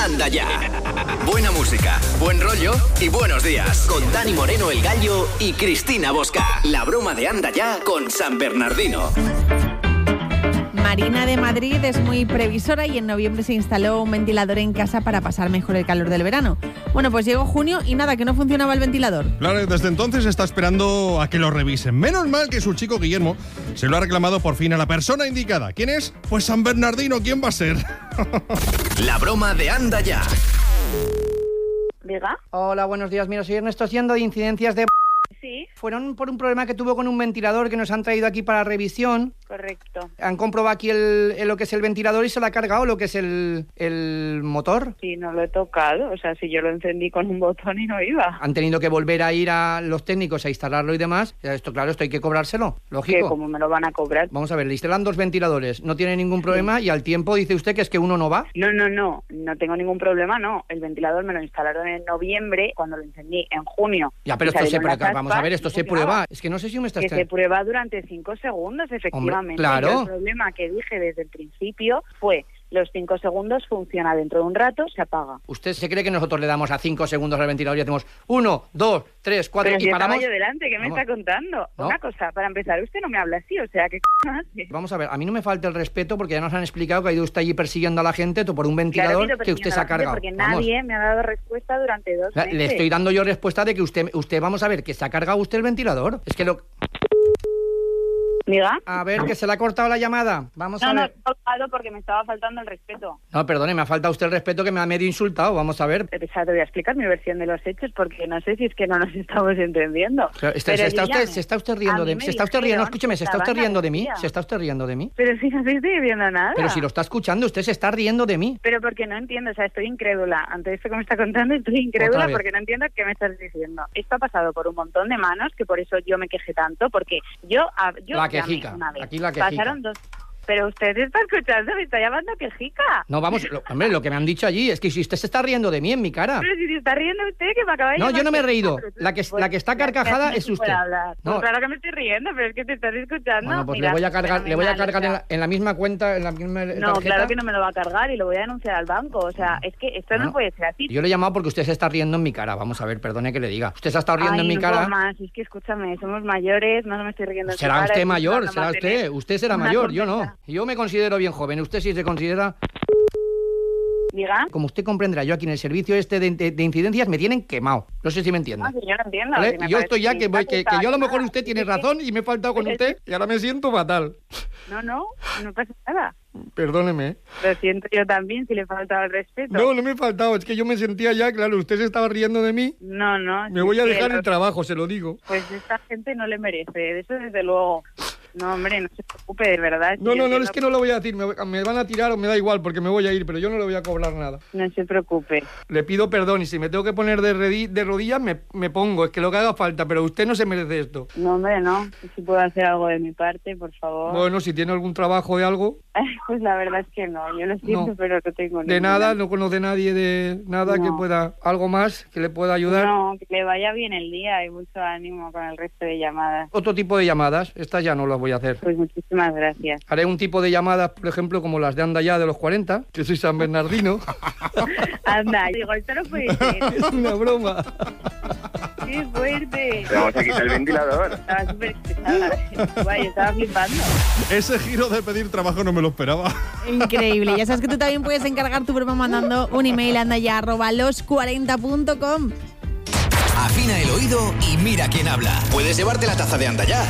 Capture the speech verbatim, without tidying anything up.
Anda Ya. Buena música, buen rollo y buenos días. Con Dani Moreno el Gallo y Cristina Bosca. La broma de Anda Ya con San Bernardino. Marina de Madrid es muy previsora y en noviembre se instaló un ventilador en casa para pasar mejor el calor del verano. Bueno, pues llegó junio y nada, que no funcionaba el ventilador. Claro, desde entonces está esperando a que lo revisen. Menos mal que su chico Guillermo se lo ha reclamado por fin a la persona indicada. ¿Quién es? Pues San Bernardino, ¿quién va a ser? La broma de Anda Ya. Diga. Hola, buenos días. Mira, soy Ernesto Siendo de Incidencias de... Sí. Fueron por un problema que tuvo con un ventilador que nos han traído aquí para revisión. Correcto. Han comprobado aquí el, el- lo que es el ventilador y se lo ha cargado lo que es el, el motor. Sí, no lo he tocado. O sea, si yo lo encendí con un botón y no iba. Han tenido que volver a ir a los técnicos a instalarlo y demás. Esto, claro, esto hay que cobrárselo, Que lógico. como me lo van a cobrar. Vamos a ver, le instalan dos ventiladores, no tiene ningún problema y al tiempo dice usted que es que uno no va. No, no, no. No tengo ningún problema, no. El ventilador me lo instalaron en noviembre, cuando lo encendí en junio. Ya, pero Y esto se salieron prueba, las vamos a ver, esto aspas y se funcionaba. prueba. Es que no sé si me estás... Que se prueba durante cinco segundos, efectivamente. claro. Yo el problema que dije desde el principio fue: los cinco segundos funciona, dentro de un rato se apaga. ¿Usted se cree que nosotros le damos a cinco segundos al ventilador y hacemos uno, dos, tres, cuatro Pero y si estaba paramos? yo delante, ¿qué me Vamos. está contando? ¿No? Una cosa, para empezar, usted no me habla así, o sea, ¿qué c*** hace? Vamos a ver, a mí no me falta el respeto porque ya nos han explicado que ha ido usted allí persiguiendo a la gente por un ventilador Claro, que usted se ha cargado. Porque Vamos. nadie me ha dado respuesta durante dos O sea, meses. le estoy dando yo respuesta de que usted, usted, vamos a ver, que se ha cargado usted el ventilador. Es que lo... ¿Diga? A ver, que se le ha cortado la llamada. Vamos No, a no, ver. he colgado porque me estaba faltando el respeto. No, perdone, me ha faltado usted el respeto que me ha medio insultado. Vamos a ver. O sea, te voy a explicar mi versión de los hechos porque no sé si es que no nos estamos entendiendo. O sea, está- Pero se, está yo usted, llamé. se está usted A riendo mí de me se está usted riendo, dijeron escúcheme, se está que usted estaba en riendo de mí, Andalucía. se está usted riendo de mí. Pero si no te estoy viendo nada. Pero si lo está escuchando, usted se está riendo de mí. Pero porque no entiendo, o sea, estoy incrédula. Ante esto que me está contando, estoy incrédula Otra vez. porque no entiendo qué me estás diciendo. Esto ha pasado por un montón de manos, que por eso yo me quejé tanto, porque yo, a- yo La llamé quejica, una vez. aquí la quejica. Pasaron dos... Pero usted está escuchando, me está llamando quejica. No, vamos, lo- hombre, lo que me han dicho allí es que si usted se está riendo de mí en mi cara. Pero si se está riendo usted, que me acaba de No, llamar yo no me he quejica, reído. pero tú- La que- pues, la que está ya- ya carcajada no es se puede usted. hablar. No. Pues claro que me estoy riendo, pero es que te estás escuchando. Bueno, pues Mira, le voy a cargar, le voy a fenomenal, cargar o en sea, la, en la misma cuenta, en la misma No, tarjeta. claro que no me lo va a cargar y lo voy a denunciar al banco. O sea, es que esto Bueno, no puede ser así. Yo le he llamado porque usted se está riendo en mi cara. Vamos a ver, perdone que le diga. Usted se ha estado riendo Ay, en mi no cara. puedo más. Es que escúchame, somos mayores, no me estoy riendo en su Será cara, usted estoy mayor, intentando será mantener usted. Usted será una mayor, yo no. sonrisa. Yo me considero bien joven. Usted sí se considera... Diga. Como usted comprenderá, yo aquí en el servicio este de, de- de incidencias me tienen quemado. No sé si me entiende. Ah, sí, yo no entiendo. ¿Vale? si me Y yo parece estoy ya que, voy- que, que yo a lo mejor nada. usted tiene Es que- razón y me he faltado con es usted y ahora me siento fatal. No, no, no pasa nada. Perdóneme. Lo siento yo también si le faltaba el respeto. No, no me he faltado. Es que yo me sentía ya, claro, usted se estaba riendo de mí. No, no. Me si voy a es que dejar lo- el trabajo, se lo digo. Pues esta gente no le merece, de eso desde luego. No, hombre, no se preocupe, de verdad. No, si no, yo no, entiendo- es que no lo voy a decir. Me, me van a tirar o me da igual porque me voy a ir, pero yo no le voy a cobrar nada. No se preocupe. Le pido perdón y si me tengo que poner de, redi- de rodillas me, me pongo. Es que lo que haga falta, pero usted no se merece esto. No, hombre, no. Si puedo hacer algo de mi parte, por favor. Bueno, si tiene algún trabajo de algo, Pues la verdad es que no. Yo lo siento, No. pero no tengo de ninguna. nada, no conoce nadie de nada que No. pueda, algo más que le pueda ayudar. No, que le vaya bien el día y mucho ánimo con el resto de llamadas. Otro tipo de llamadas, estas ya no las voy a hacer. Pues muchísimas gracias. Haré un tipo de llamadas, por ejemplo, como las de Anda Ya de los cuarenta, que soy San Bernardino. Anda, digo, esto no puede ser. Es una broma. ¡Qué fuerte! Le vamos a quitar el ventilador. Estaba súper estresada. Guay, estaba flipando. Ese giro de pedir trabajo no me lo esperaba. Increíble. Ya sabes que tú también puedes encargar tu broma mandando un email a andaya arroba los cuarenta punto com. Afina el oído y mira quién habla. Puedes llevarte la taza de Anda Ya